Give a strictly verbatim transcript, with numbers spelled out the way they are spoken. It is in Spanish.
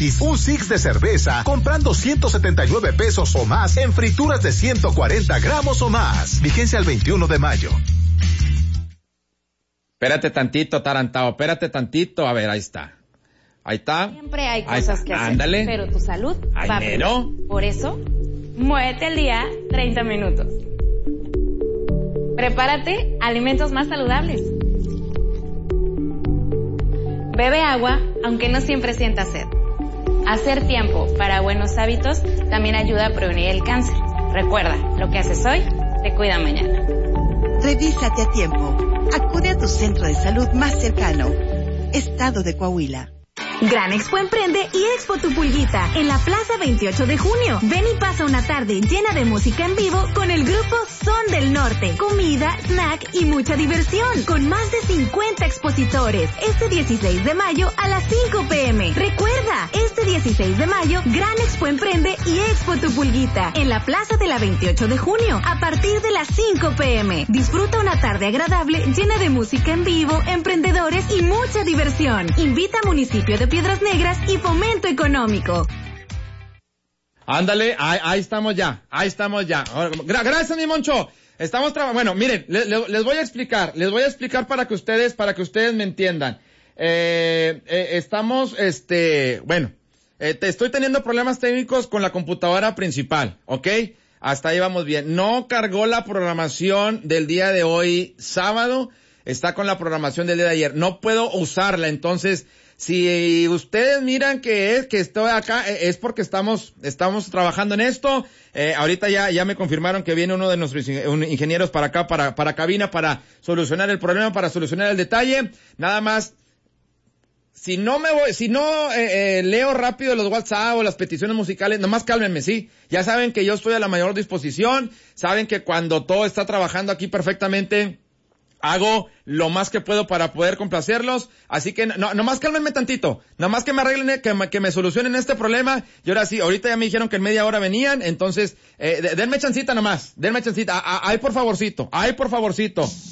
gratis un six de cerveza comprando ciento setenta y nueve pesos o más en frituras de ciento cuarenta gramos o más. Vigencia el veintiuno de mayo. Espérate tantito, Tarantado, espérate tantito. A ver, ahí está. Ahí está. Siempre hay cosas que hacer. Ándale. Pero tu salud Ay, va mero. primero. Por eso, muévete al día treinta minutos. Prepárate alimentos más saludables. Bebe agua, aunque no siempre sienta sed. Hacer tiempo para buenos hábitos también ayuda a prevenir el cáncer. Recuerda, lo que haces hoy te cuida mañana. Revísate a tiempo. Acude a tu centro de salud más cercano. Estado de Coahuila. Gran Expo Emprende y Expo Tu Pulguita en la Plaza veintiocho de junio. Ven y pasa una tarde llena de música en vivo con el grupo Son del Norte. Comida, snack y mucha diversión con más de cincuenta expositores. Este dieciséis de mayo a las cinco pm. Recuerda, este dieciséis de mayo, Gran Expo Emprende y Expo Tu Pulguita en la Plaza de la veintiocho de junio a partir de las cinco pm. Disfruta una tarde agradable llena de música en vivo, emprendedores y mucha diversión. Invita a Municipio de Piedras Negras y Fomento Económico. Ándale, ahí, ahí estamos ya, ahí estamos ya. Gra- gracias, mi Moncho. Estamos trabajando. Bueno, miren, le, le, les voy a explicar, les voy a explicar para que ustedes, para que ustedes me entiendan. Eh, eh, estamos, este, bueno, eh, te estoy teniendo problemas técnicos con la computadora principal, ¿ok? Hasta ahí vamos bien. No cargó la programación del día de hoy, sábado. Está con la programación del día de ayer. No puedo usarla, entonces, si ustedes miran que es que estoy acá, es porque estamos estamos trabajando en esto. Eh, ahorita ya ya me confirmaron que viene uno de nuestros ingenieros para acá, para para cabina, para solucionar el problema, para solucionar el detalle. Nada más, si no me voy, si no eh, eh, leo rápido los WhatsApp o las peticiones musicales, nomás cálmenme, ¿sí? Ya saben que yo estoy a la mayor disposición. Saben que cuando todo está trabajando aquí perfectamente, hago lo más que puedo para poder complacerlos, así que no, nomás cálmenme tantito, nomás que me arreglen, que me, que me solucionen este problema, y ahora sí, ahorita ya me dijeron que en media hora venían, entonces, eh, denme chancita nomás, denme chancita, ay por favorcito, ay por favorcito.